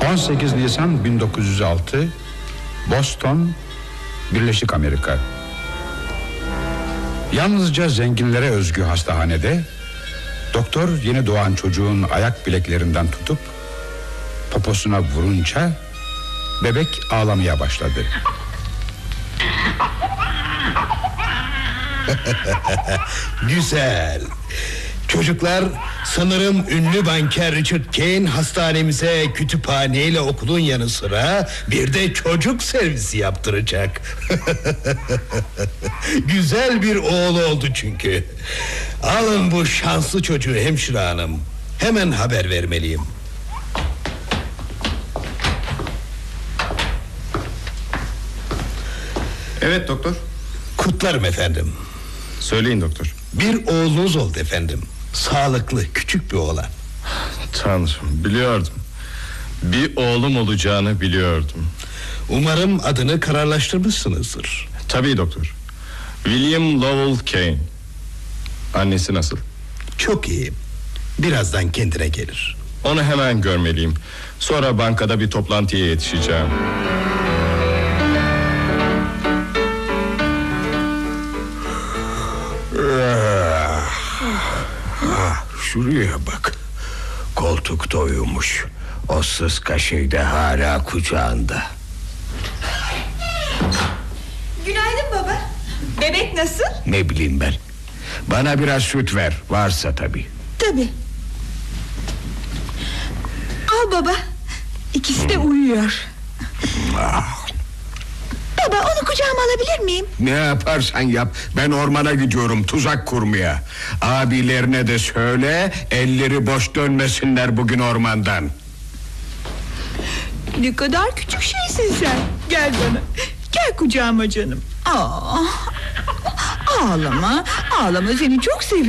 18 Nisan 1906, Boston, Birleşik Amerika. Yalnızca zenginlere özgü hastahanede doktor yeni doğan çocuğun ayak bileklerinden tutup poposuna vurunca bebek ağlamaya başladı. Güzel. Çocuklar, sanırım ünlü banker Richard Kane hastanemize kütüphaneyle okulun yanı sıra bir de çocuk servisi yaptıracak. Güzel bir oğlu oldu çünkü. Alın bu şanslı çocuğu hemşire hanım. Hemen haber vermeliyim. Evet doktor. Kutlarım efendim. Söyleyin doktor. Bir oğlunuz oldu efendim. Sağlıklı, küçük bir oğlan. Tanrım, biliyordum. Bir oğlum olacağını biliyordum. Umarım adını kararlaştırmışsınızdır. Tabii doktor. William Lowell Kane. Annesi nasıl? Çok iyi. Birazdan kendine gelir. Onu hemen görmeliyim. Sonra bankada bir toplantıya yetişeceğim. Şuraya bak. Koltukta uyumuş. O sıska şey de hala kucağında. Günaydın baba. Bebek nasıl? Ne bileyim ben. Bana biraz süt ver. Varsa tabii. Tabii. Al baba. İkisi de uyuyor. Baba, onu kucağıma alabilir miyim? Ne yaparsan yap. Ben ormana gidiyorum tuzak kurmaya. Abilerine de söyle, elleri boş dönmesinler bugün ormandan. Ne kadar küçük şeysin sen. Gel bana. Gel kucağıma canım. Ağlama. Ağlama, seni çok seviyorum.